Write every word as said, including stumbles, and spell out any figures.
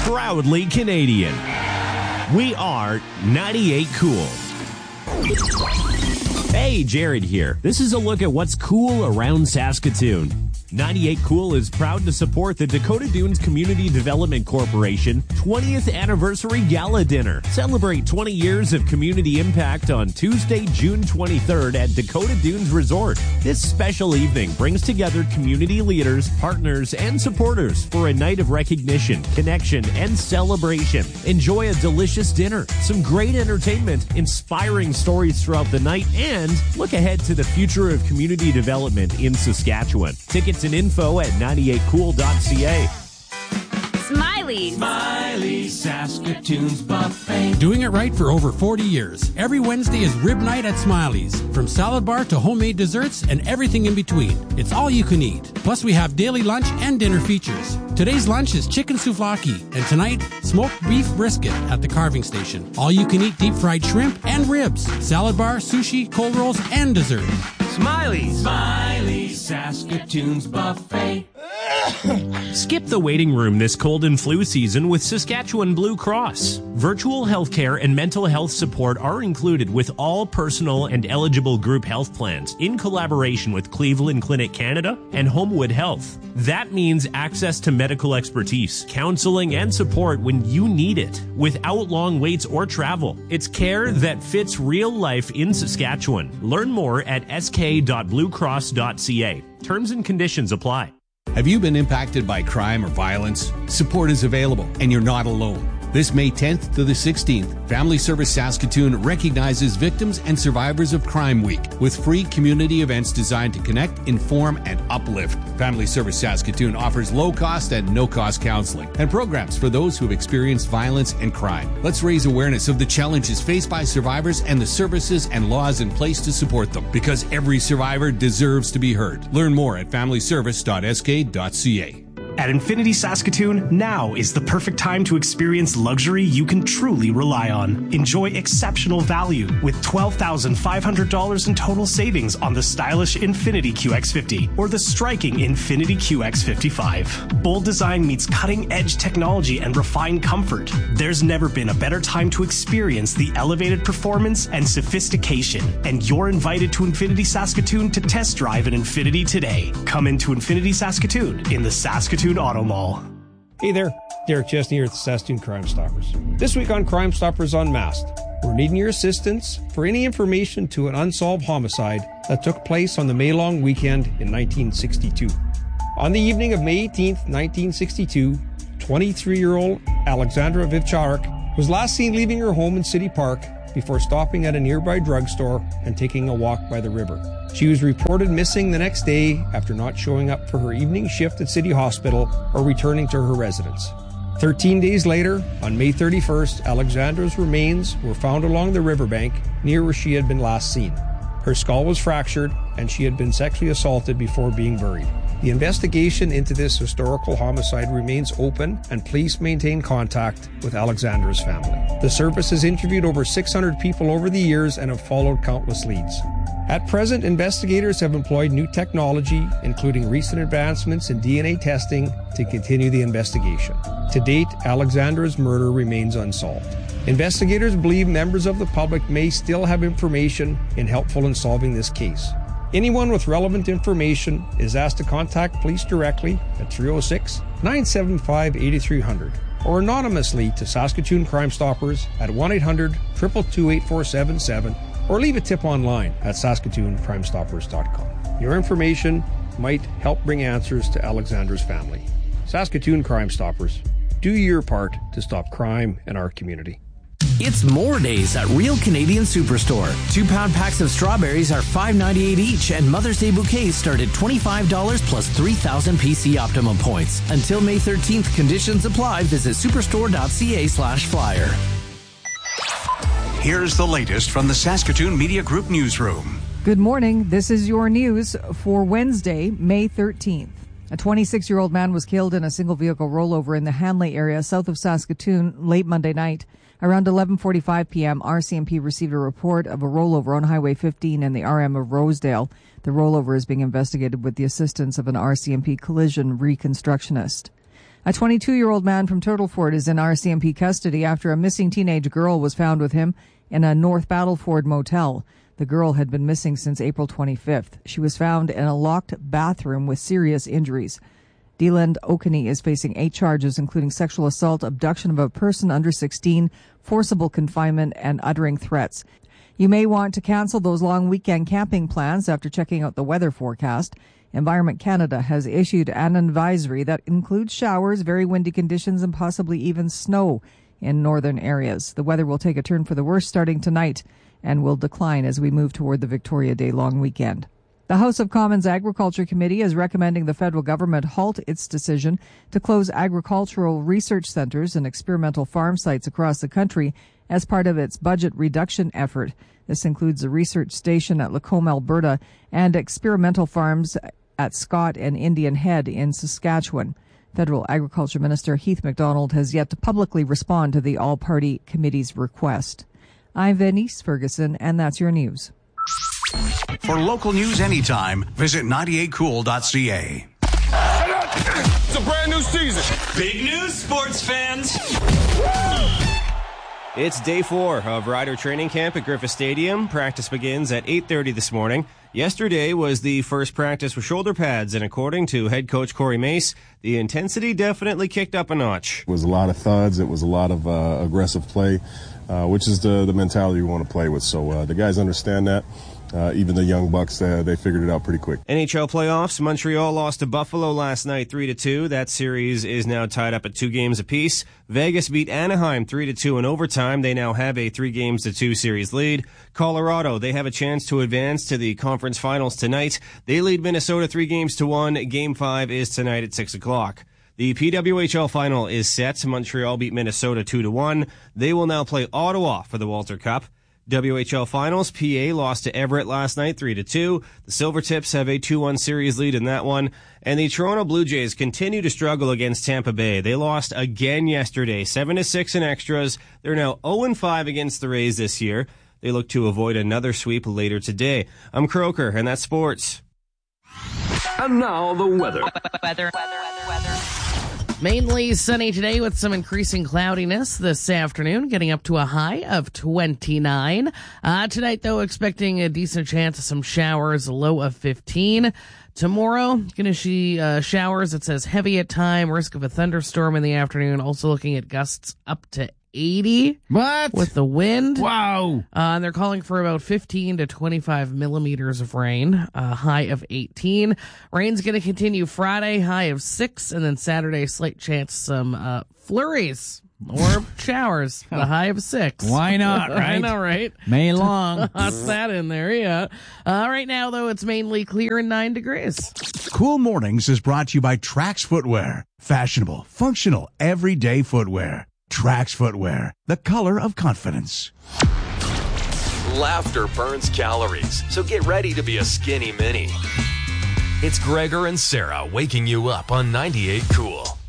proudly Canadian. We are ninety-eight Cool. Hey, Jared here. This is a look at what's cool around Saskatoon. ninety-eight Cool is proud to support the Dakota Dunes Community Development Corporation twentieth Anniversary Gala Dinner. Celebrate twenty years of community impact on Tuesday, June twenty-third at Dakota Dunes Resort. This special evening brings together community leaders, partners, and supporters for a night of recognition, connection, and celebration. Enjoy a delicious dinner, some great entertainment, inspiring stories throughout the night, and look ahead to the future of community development in Saskatchewan. Tickets and info at ninety-eight cool dot c a. Smiley's. Smiley's, Saskatoon's buffet. Doing it right for over forty years. Every Wednesday is rib night at Smiley's. From salad bar to homemade desserts and everything in between. It's all you can eat. Plus we have daily lunch and dinner features. Today's lunch is chicken souvlaki, and tonight, smoked beef brisket at the carving station. All you can eat deep fried shrimp and ribs. Salad bar, sushi, cold rolls, and dessert. Smiley's. Smiley's, Saskatoon's buffet. Skip the waiting room this cold and flu season with Saskatchewan Blue Cross. Virtual healthcare and mental health support are included with all personal and eligible group health plans in collaboration with Cleveland Clinic Canada and Homewood Health. That means access to medical expertise, counseling, and support when you need it without long waits or travel. It's care that fits real life in Saskatchewan. Learn more at s k dot blue cross dot c a. Terms and conditions apply. Have you been impacted by crime or violence? Support is available, and you're not alone. This May tenth to the sixteenth, Family Service Saskatoon recognizes Victims and Survivors of Crime Week with free community events designed to connect, inform, and uplift. Family Service Saskatoon offers low-cost and no-cost counseling and programs for those who have experienced violence and crime. Let's raise awareness of the challenges faced by survivors and the services and laws in place to support them, because every survivor deserves to be heard. Learn more at family service dot s k dot c a. At Infinity Saskatoon, now is the perfect time to experience luxury you can truly rely on. Enjoy exceptional value with twelve thousand five hundred dollars in total savings on the stylish Infinity Q X fifty or the striking Infinity Q X fifty-five. Bold design meets cutting-edge technology and refined comfort. There's never been a better time to experience the elevated performance and sophistication. And you're invited to Infinity Saskatoon to test drive an Infinity today. Come into Infinity Saskatoon in the Saskatoon Auto Mall. Hey there, Derek Chesney here at the Saskatoon Crime Stoppers. This week on Crime Stoppers Unmasked, we're needing your assistance for any information to an unsolved homicide that took place on the May long weekend in nineteen sixty-two. On the evening of May eighteenth, nineteen sixty-two, twenty-three-year-old Alexandra Vivcharek was last seen leaving her home in City Park before stopping at a nearby drugstore and taking a walk by the river. She was reported missing the next day after not showing up for her evening shift at City Hospital or returning to her residence. Thirteen days later, on May thirty-first, Alexandra's remains were found along the riverbank near where she had been last seen. Her skull was fractured and she had been sexually assaulted before being buried. The investigation into this historical homicide remains open, and police maintain contact with Alexandra's family. The service has interviewed over six hundred people over the years and have followed countless leads. At present, investigators have employed new technology, including recent advancements in D N A testing, to continue the investigation. To date, Alexandra's murder remains unsolved. Investigators believe members of the public may still have information and helpful in solving this case. Anyone with relevant information is asked to contact police directly at three oh six, nine seven five, eight three zero zero or anonymously to Saskatoon Crime Stoppers at one eight hundred, two two two, eight four seven seven or leave a tip online at saskatoon crime stoppers dot com. Your information might help bring answers to Alexandra's family. Saskatoon Crime Stoppers, do your part to stop crime in our community. It's more days at Real Canadian Superstore. Two-pound packs of strawberries are five ninety-eight each, and Mother's Day bouquets start at twenty-five dollars plus three thousand P C Optimum points. Until May thirteenth, conditions apply. Visit superstore dot c a slash flyer. Here's the latest from the Saskatoon Media Group newsroom. Good morning. This is your news for Wednesday, May thirteenth. A twenty-six-year-old man was killed in a single-vehicle rollover in the Hanley area south of Saskatoon late Monday night. Around eleven forty-five p.m., R C M P received a report of a rollover on Highway fifteen in the R M of Rosedale. The rollover is being investigated with the assistance of an R C M P collision reconstructionist. A twenty-two-year-old man from Turtleford is in R C M P custody after a missing teenage girl was found with him in a North Battleford motel. The girl had been missing since April twenty-fifth. She was found in a locked bathroom with serious injuries. Deland Okaney is facing eight charges, including sexual assault, abduction of a person under sixteen, forcible confinement, and uttering threats. You may want to cancel those long weekend camping plans after checking out the weather forecast. Environment Canada has issued an advisory that includes showers, very windy conditions, and possibly even snow in northern areas. The weather will take a turn for the worse starting tonight and will decline as we move toward the Victoria Day long weekend. The House of Commons Agriculture Committee is recommending the federal government halt its decision to close agricultural research centres and experimental farm sites across the country as part of its budget reduction effort. This includes a research station at Lacombe, Alberta, and experimental farms at Scott and Indian Head in Saskatchewan. Federal Agriculture Minister Heath MacDonald has yet to publicly respond to the all-party committee's request. I'm Venice Ferguson, and that's your news. For local news anytime, visit ninety-eight cool dot c a. It's a brand new season. Big news, sports fans. It's day four of Rider Training Camp at Griffith Stadium. Practice begins at eight thirty this morning. Yesterday was the first practice with shoulder pads, and according to head coach Corey Mace, the intensity definitely kicked up a notch. It was a lot of thuds. It was a lot of uh, aggressive play, uh, which is the, the mentality we want to play with. So uh, the guys understand that. Uh, even the young Bucks, uh, they figured it out pretty quick. N H L playoffs. Montreal lost to Buffalo last night three to two. That series is now tied up at two games apiece. Vegas beat Anaheim three to two in overtime. They now have a three games to two series lead. Colorado, they have a chance to advance to the conference finals tonight. They lead Minnesota three games to one. Game five is tonight at six o'clock. The P W H L final is set. Montreal beat Minnesota two to one. They will now play Ottawa for the Walter Cup. W H L Finals, P A lost to Everett last night three to two. The Silvertips have a two one series lead in that one. And the Toronto Blue Jays continue to struggle against Tampa Bay. They lost again yesterday, seven to six in extras. They're now oh and five against the Rays this year. They look to avoid another sweep later today. I'm Croker, and that's sports. And now the weather. Weather, weather, weather, weather. Mainly sunny today with some increasing cloudiness this afternoon, getting up to a high of twenty-nine. Uh, tonight, though, expecting a decent chance of some showers, a low of fifteen. Tomorrow, going to see uh, showers. It says heavy at time, risk of a thunderstorm in the afternoon. Also looking at gusts up to eighty. What? With the wind. Wow. Uh, and they're calling for about fifteen to twenty-five millimeters of rain, a high of eighteen. Rain's going to continue Friday, high of six, and then Saturday, slight chance some uh, flurries or showers, a high of six. Why not, right? I know, right? May long. Toss that in there, yeah. Uh, right now, though, it's mainly clear and nine degrees. Cool Mornings is brought to you by Trax Footwear. Fashionable, functional, everyday footwear. Trax Footwear, the color of confidence. Laughter burns calories, so get ready to be a skinny mini. It's Gregor and Sarah waking you up on ninety-eight Cool.